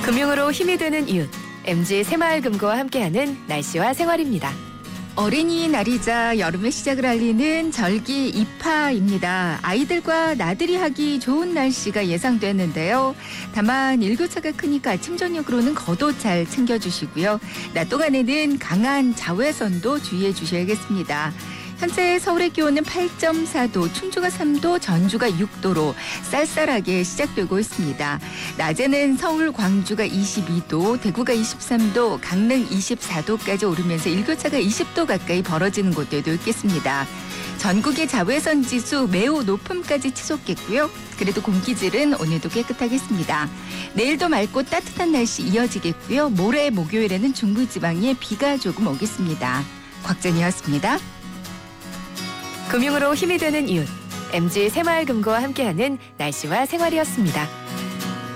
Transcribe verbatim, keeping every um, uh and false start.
금융으로 힘이 되는 이웃, 엠지 새마을금고와 함께하는 날씨와 생활입니다. 어린이날이자 여름의 시작을 알리는 절기 입하입니다. 아이들과 나들이 하기 좋은 날씨가 예상되는데요. 다만 일교차가 크니까 아침 저녁으로는 겉옷 잘 챙겨주시고요. 낮 동안에는 강한 자외선도 주의해 주셔야겠습니다. 현재 서울의 기온은 팔 점 사 도, 충주가 삼 도, 전주가 육 도로 쌀쌀하게 시작되고 있습니다. 낮에는 서울, 광주가 이십이 도, 대구가 이십삼 도, 강릉 이십사 도까지 오르면서 일교차가 이십 도 가까이 벌어지는 곳들도 있겠습니다. 전국의 자외선 지수 매우 높음까지 치솟겠고요. 그래도 공기질은 오늘도 깨끗하겠습니다. 내일도 맑고 따뜻한 날씨 이어지겠고요. 모레 목요일에는 중부지방에 비가 조금 오겠습니다. 곽전이었습니다. 금융으로 힘이 되는 이웃, 엠지 새마을금고와 함께하는 날씨와 생활이었습니다.